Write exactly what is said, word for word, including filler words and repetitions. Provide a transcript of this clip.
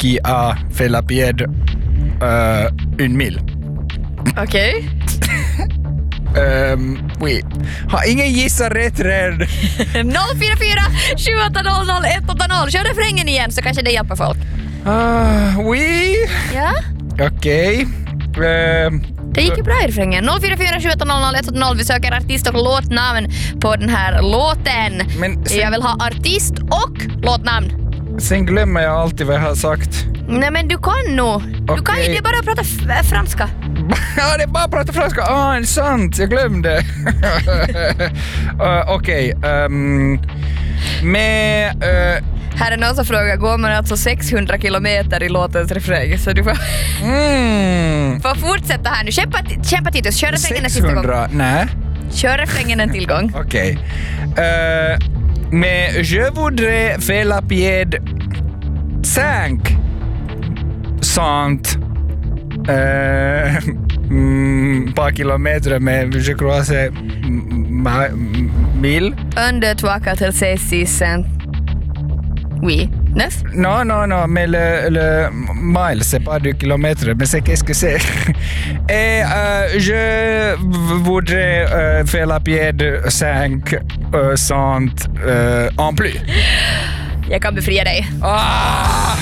qui a fait la pied euh, une mille. Okej. Um, oui. Har ingen gissat rätt redan? noll fyra fyra sju åtta noll noll ett åtta noll. Kör refrängen igen så kanske det hjälper folk. Uh, oui. Ja? Okej. Okay. Um, Det gick ju bra i refrängen. noll fyra fyra sju åtta noll noll ett åtta noll. Vi söker artist och låtnamn på den här låten. Men sen, jag vill ha artist och låtnamn. Sen glömmer jag alltid vad jag har sagt. Nej men du kan nog. Du Okej. kan ju, det är bara att prata f- franska. Ja, det är bara att prata franska. Ah, det är sant. Jag glömde. uh, Okej. Okay. Um, med... Uh, Här är någon som frågar, går man alltså sexhundra kilometer i låtens refräng? Så du får, mm, får fortsätta här nu. Kämpa, kämpa Titus, kör refrängen en sista gång. sexhundra? Nej. Kör refrängen en till gång. Okej. Okay. Uh, mais je voudrais faire la pied cinq cent uh, mm, par kilomètres, mais je crois c'est ma, mille. Under trois quatre cinq six sept. Oui. Neuf? Non, non, non, mais le, le mile, c'est pas du kilomètre, mais c'est qu'est-ce que c'est. Et euh, je voudrais euh, faire la pied cinq cent euh, en plus. Jag kan befria dig. Ah!